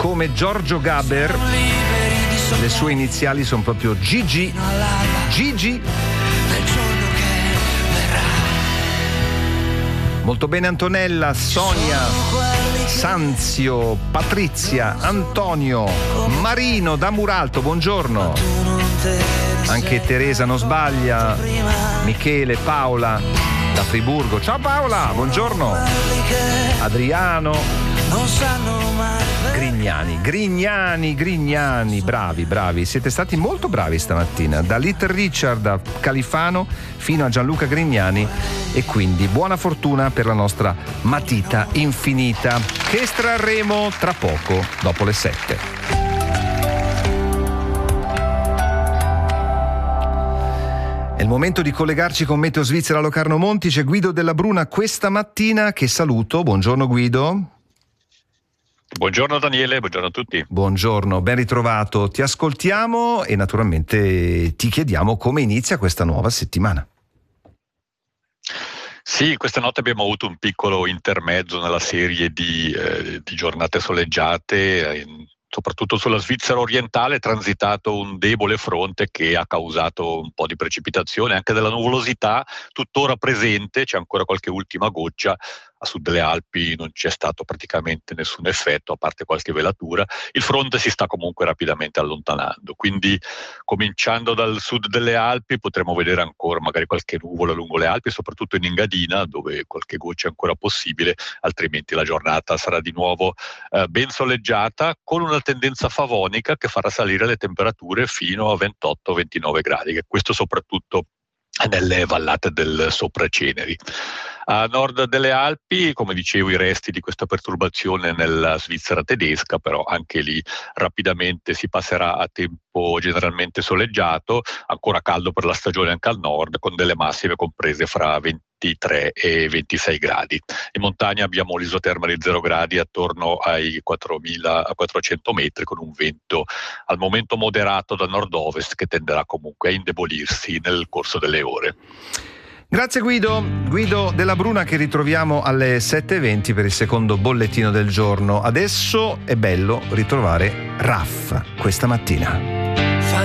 come Giorgio Gaber. Le sue iniziali sono proprio Gigi. Gigi. Molto bene Antonella, Sonia, Sanzio, Patrizia, Antonio, Marino da Muralto, buongiorno. Anche Teresa non sbaglia, Michele, Paola da Friburgo, ciao Paola, buongiorno. Adriano, Grignani, bravi, siete stati molto bravi stamattina, da Little Richard a Califano fino a Gianluca Grignani, e quindi buona fortuna per la nostra matita infinita che estrarremo tra poco dopo le 7. È il momento di collegarci con Meteo Svizzera Locarno Monti. C'è Guido Della Bruna questa mattina, che saluto. Buongiorno Guido. Buongiorno Daniele, buongiorno a tutti. Buongiorno, ben ritrovato. Ti ascoltiamo e naturalmente ti chiediamo come inizia questa nuova settimana. Sì, questa notte abbiamo avuto un piccolo intermezzo nella serie di giornate soleggiate, soprattutto sulla Svizzera orientale è transitato un debole fronte che ha causato un po' di precipitazione, anche della nuvolosità tuttora presente, c'è ancora qualche ultima goccia. A sud delle Alpi non c'è stato praticamente nessun effetto, a parte qualche velatura. Il fronte si sta comunque rapidamente allontanando, quindi cominciando dal sud delle Alpi potremo vedere ancora magari qualche nuvola lungo le Alpi, soprattutto in Engadina, dove qualche goccia è ancora possibile, altrimenti la giornata sarà di nuovo ben soleggiata, con una tendenza favonica che farà salire le temperature fino a 28-29 gradi, che questo soprattutto nelle vallate del Sopraceneri. A nord delle Alpi, come dicevo, i resti di questa perturbazione nella Svizzera tedesca, però anche lì rapidamente si passerà a tempo generalmente soleggiato, ancora caldo per la stagione anche al nord, con delle massime comprese fra 23 e 26 gradi. In montagna abbiamo l'isoterma di 0 gradi attorno ai 4.400 metri, con un vento al momento moderato da nord-ovest che tenderà comunque a indebolirsi nel corso delle ore. Grazie Guido Della Bruna, che ritroviamo alle 7:20 per il secondo bollettino del giorno. Adesso è bello ritrovare Raff questa mattina.